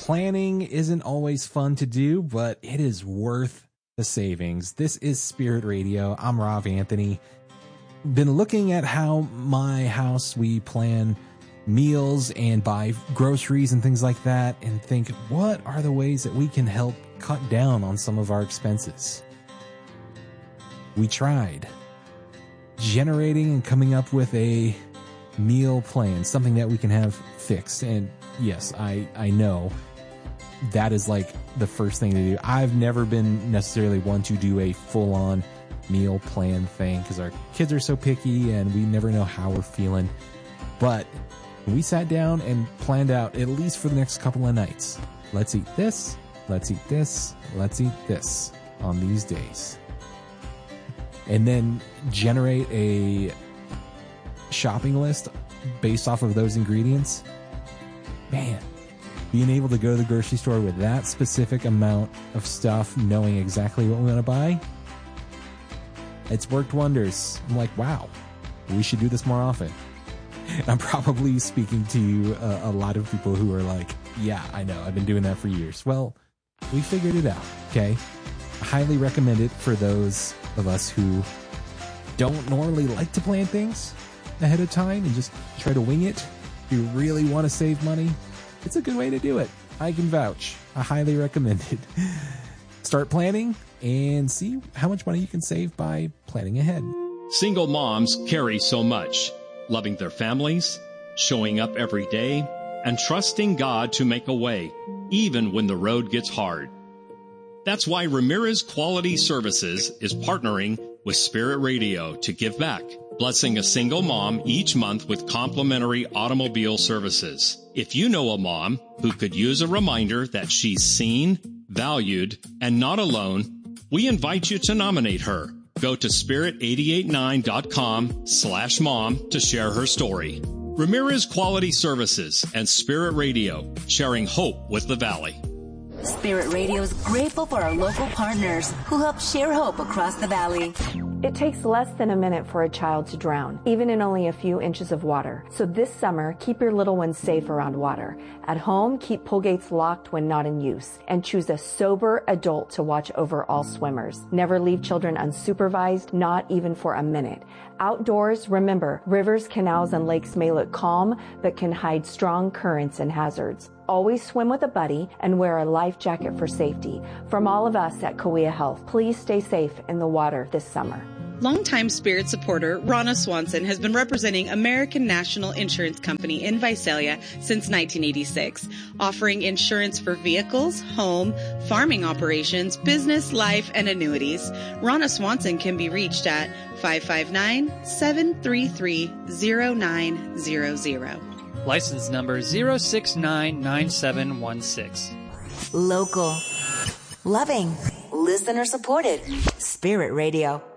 planning isn't always fun to do, but it is worth the savings. This is Spirit Radio. I'm Rob Anthony. Been looking at how my house we plan meals and buy groceries and things like that, and think, what are the ways that we can help cut down on some of our expenses? We tried generating and coming up with a meal plan, something that we can have fixed. And yes, I know that is like the first thing to do. I've never been necessarily one to do a full-on meal plan thing because our kids are so picky and we never know how we're feeling. But we sat down and planned out, at least for the next couple of nights, let's eat this, let's eat this, let's eat this on these days. And then generate a shopping list based off of those ingredients. Man, being able to go to the grocery store with that specific amount of stuff, knowing exactly what we want to buy, it's worked wonders. I'm like, wow, we should do this more often. I'm probably speaking to a lot of people who are like, yeah, I know, I've been doing that for years. Well, we figured it out, okay? I highly recommend it for those of us who don't normally like to plan things ahead of time and just try to wing it. If you really want to save money, it's a good way to do it. I can vouch. I highly recommend it. Start planning and see how much money you can save by planning ahead. Single moms carry so much. Loving their families, showing up every day, and trusting God to make a way, even when the road gets hard. That's why Ramirez Quality Services is partnering with Spirit Radio to give back, blessing a single mom each month with complimentary automobile services. If you know a mom who could use a reminder that she's seen, valued, and not alone, we invite you to nominate her. Go to spirit889.com/mom to share her story. Ramirez Quality Services and Spirit Radio, sharing hope with the Valley. Spirit Radio is grateful for our local partners who help share hope across the Valley. It takes less than a minute for a child to drown, even in only a few inches of water. So this summer, keep your little ones safe around water. At home, keep pool gates locked when not in use, and choose a sober adult to watch over all swimmers. Never leave children unsupervised, not even for a minute. Outdoors, remember, rivers, canals, and lakes may look calm, but can hide strong currents and hazards. Always swim with a buddy and wear a life jacket for safety. From all of us at Cahuilla Health, please stay safe in the water this summer. Longtime Spirit supporter Ronna Swanson has been representing American National Insurance Company in Visalia since 1986, offering insurance for vehicles, home, farming operations, business, life, and annuities. Ronna Swanson can be reached at 559-733-0900. License number 0699716. Local. Loving. Listener supported. Spirit Radio.